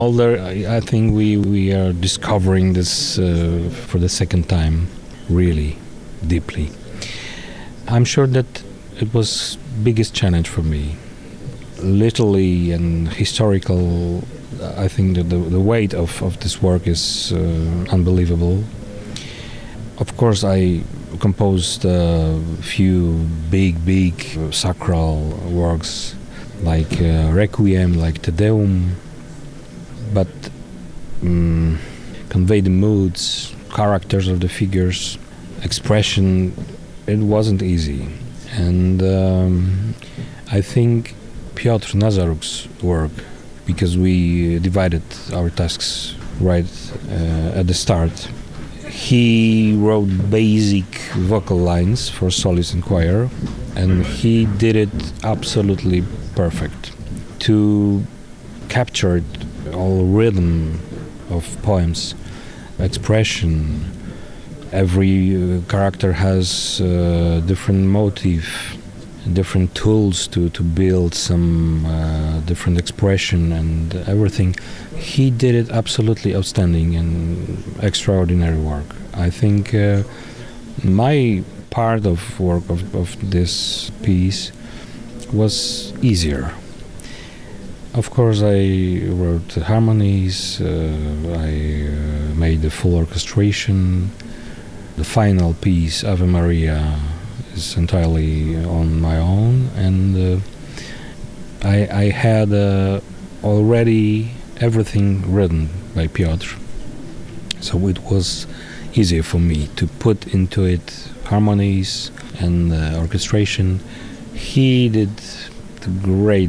Older, I think we are discovering this for the second time, really deeply. I'm sure that it was biggest challenge for me. Literally and historical, I think that the weight of this work is unbelievable. Of course, I composed a few big sacral works like Requiem, like Te Deum, but convey the moods, characters of the figures, expression. It wasn't easy, and I think Piotr Nazaruk's work, because we divided our tasks right at the start. He wrote basic vocal lines for soloist and choir, and he did it absolutely perfect. To capture all rhythm of poems, expression. Every character has a different motive, different tools to build some different expression and everything. He did it absolutely outstanding and extraordinary work. I think my part of work of this piece was easier. Of course, I wrote the harmonies, I made the full orchestration. The final piece, Ave Maria, is entirely on my own, and I had already everything written by Piotr, so it was easier for me to put into it harmonies and orchestration. He did the great